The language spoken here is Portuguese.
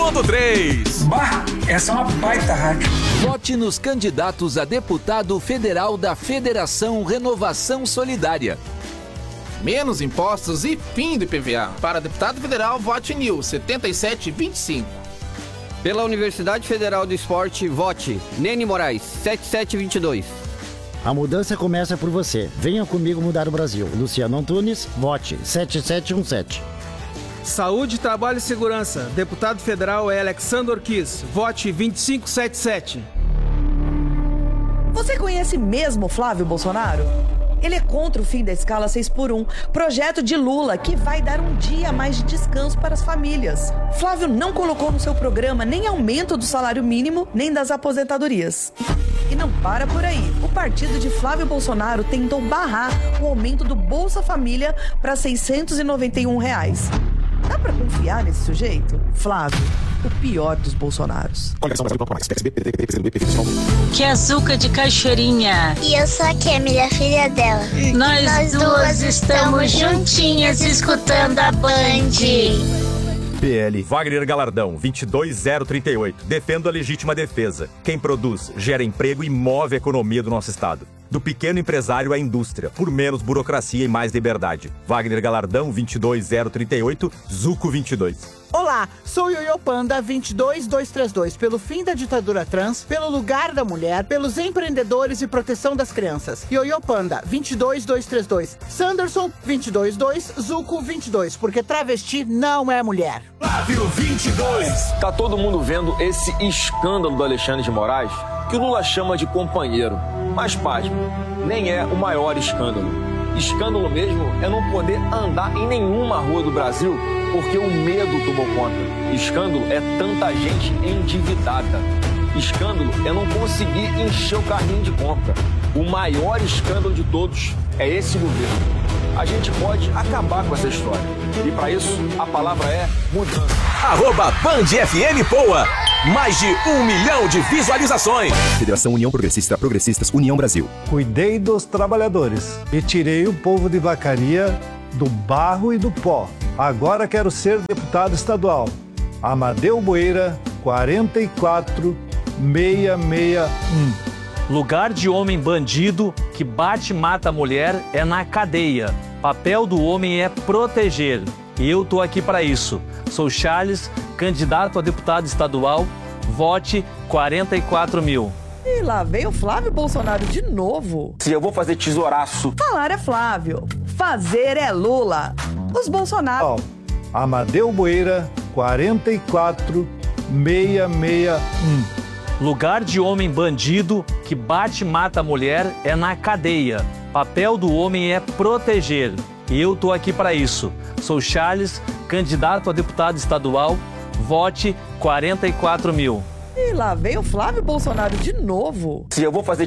100.3. Bah, essa é uma baita rádio. Vote nos candidatos a deputado federal da Federação Renovação Solidária. Menos impostos e fim do IPVA. Para deputado federal, vote NIL 7725. Pela Universidade Federal do Esporte, vote Nene Moraes 7722. A mudança começa por você. Venha comigo mudar o Brasil. Luciano Antunes, vote 7717. Saúde, Trabalho e Segurança. Deputado federal é Alexandre Orquiz. Vote 2577. Você conhece mesmo Flávio Bolsonaro? Ele é contra o fim da escala 6x1, projeto de Lula que vai dar um dia a mais de descanso para as famílias. Flávio não colocou no seu programa nem aumento do salário mínimo, nem das aposentadorias. E não para por aí. O partido de Flávio Bolsonaro tentou barrar o aumento do Bolsa Família para R$ 691. Dá pra confiar nesse sujeito? Flávio, o pior dos Bolsonaros. Que açúcar de cachoeirinha. E eu sou a Camila, filha dela. Nós duas estamos juntinhas escutando a Band. PL Wagner Galardão, 22038. Defendo a legítima defesa. Quem produz, gera emprego e move a economia do nosso estado. Do pequeno empresário à indústria, por menos burocracia e mais liberdade. Wagner Galardão, 22038, Zuco 22. Olá, sou Yoyo Panda 22232, pelo fim da ditadura trans, pelo lugar da mulher, pelos empreendedores e proteção das crianças. Yoyo Panda 22232, Sanderson 222, Zuco 22, porque travesti não é mulher. Flávio 22. Tá todo mundo vendo esse escândalo do Alexandre de Moraes, que o Lula chama de companheiro. Mas, pasme, nem é o maior escândalo. Escândalo mesmo é não poder andar em nenhuma rua do Brasil porque o medo tomou conta. Escândalo é tanta gente endividada. Escândalo é não conseguir encher o carrinho de compra. O maior escândalo de todos é esse governo. A gente pode acabar com essa história. E para isso, a palavra é mudança. @BandFM Poa. Mais de 1 milhão de visualizações. Federação União Progressista, Progressistas, União Brasil. Cuidei dos trabalhadores e tirei o povo de Vacaria do barro e do pó. Agora quero ser deputado estadual. Amadeu Boeira, 44661. Lugar de homem bandido que bate e mata a mulher é na cadeia. Papel do homem é proteger. E eu tô aqui para isso. Sou Charles, candidato a deputado estadual. Vote 44.000. E lá veio o Flávio Bolsonaro de novo. Se eu vou fazer tesouraço. Falar é Flávio, fazer é Lula. Os Bolsonaro. Amadeu Boeira, 44661. Lugar de homem bandido que bate e mata a mulher é na cadeia. Papel do homem é proteger. E eu tô aqui para isso. Sou Charles, candidato a deputado estadual. Vote 44.000. E lá veio o Flávio Bolsonaro de novo. Se eu vou fazer